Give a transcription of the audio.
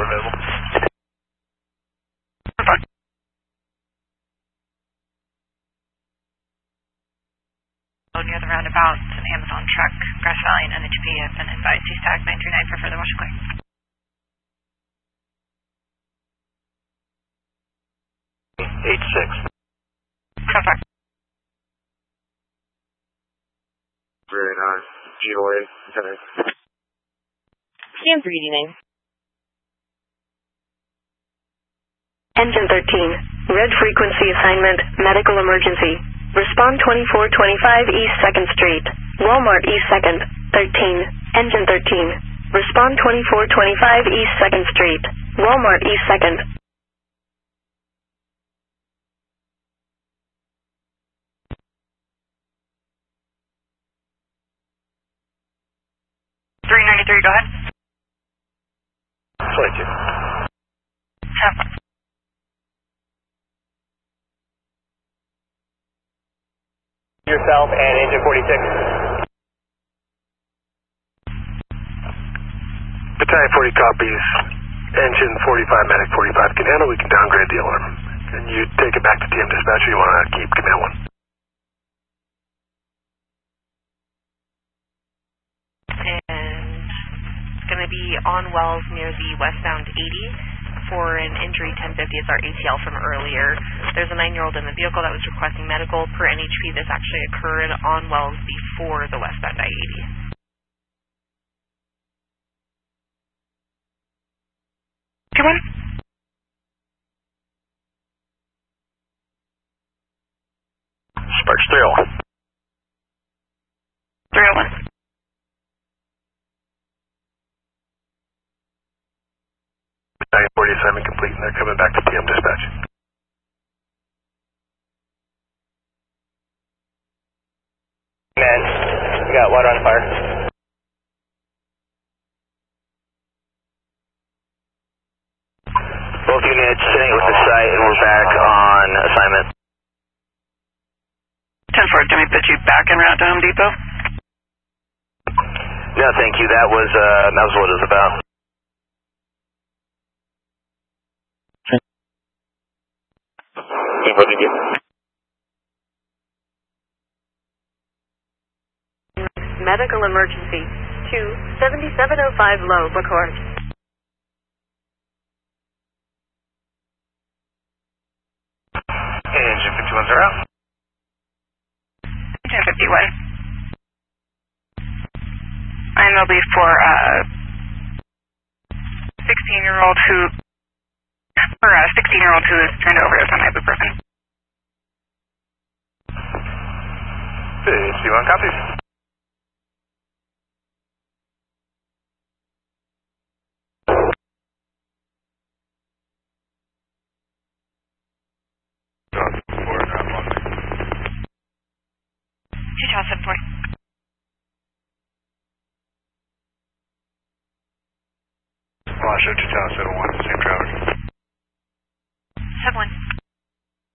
available. Near the roundabout, an Amazon truck, Grass Valley and NHP have been advised to stack 939 for further wash and clear. 86. Traffic. Very nice. GOA, Lieutenant. Scan 3D name. Engine 13, red frequency assignment, medical emergency. Respond 2425 East 2nd Street, Walmart East 2nd, 13, Engine 13. Respond 2425 East 2nd Street, Walmart East 2nd. .393, go ahead. 22. Traffic. Yourself and Engine 46. Battalion 40 copies. Engine 45, Medic 45 can handle. We can downgrade the alarm. Can you take it back to TM Dispatch or you want to keep Command 1? And it's going to be on Wells near the westbound 80. For an injury 1050 is our ATL from earlier. There's a 9-year-old in the vehicle that was requesting medical. Per NHP, this actually occurred on Wells before the westbound I-80. Come on. Sparks 301. 301. Battalion 40 assignment complete and they're coming back to TM Dispatch. Man, we got water on fire. Both units sitting with the site and we're back on assignment. 10-4, can we put you back en route to Home Depot? No, thank you. That was what it was about. Medical emergency, 27705 Low, record. Engine 51 1051. And there'll be for 16-year-old who, or a 16-year-old who is turned over as on ibuprofen. 51 copies. Tower 7 point. Roger, 2071, same traffic. 7-1.